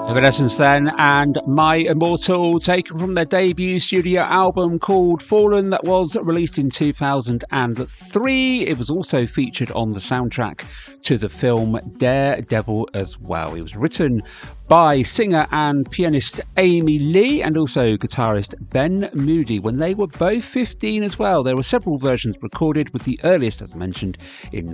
Evanescence then, and My Immortal, taken from their debut studio album called Fallen that was released in 2003. It was also featured on the soundtrack to the film Daredevil as well. It was written by singer and pianist Amy Lee and also guitarist Ben Moody when they were both 15 as well. There were several versions recorded, with the earliest, as I mentioned, in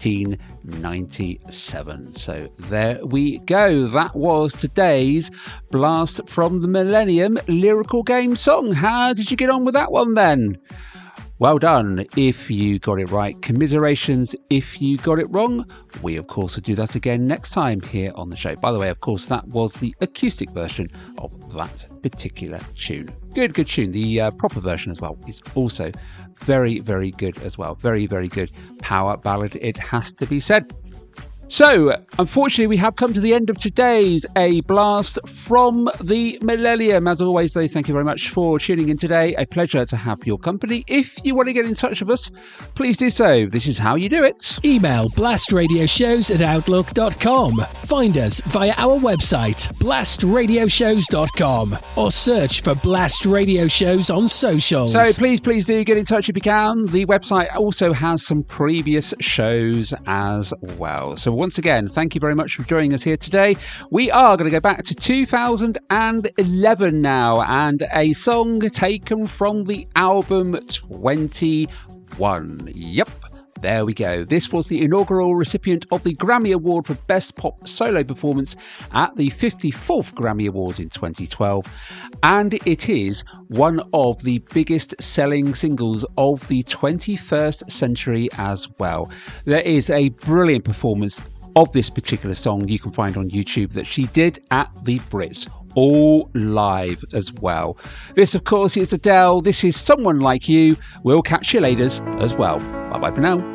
1997. So there we go. That was today's Blast from the Millennium lyrical game song. How did you get on with that one then? Well done if you got it right. Commiserations if you got it wrong. We, of course, will do that again next time here on the show. By the way, of course, that was the acoustic version of that particular tune. Good tune. The proper version as well is also very, very good as well. Very, very good power ballad, it has to be said. So, unfortunately, we have come to the end of today's A Blast from the Millennium. As always, though, thank you very much for tuning in today. A pleasure to have your company. If you want to get in touch with us, please do so. This is how you do it. Email blastradioshows@outlook.com. Find us via our website, blastradioshows.com, or search for Blast Radio Shows on socials. So please do get in touch if you can. The website also has some previous shows as well. So once again, thank you very much for joining us here today. We are going to go back to 2011 now, and a song taken from the album 21. Yep. There we go. This was the inaugural recipient of the Grammy Award for Best Pop Solo Performance at the 54th Grammy Awards in 2012. And it is one of the biggest selling singles of the 21st century as well. There is a brilliant performance of this particular song you can find on YouTube that she did at the Brits, all live as well. This, of course, is Adele. This is Someone Like You. We'll catch you later as well. Bye-bye for now.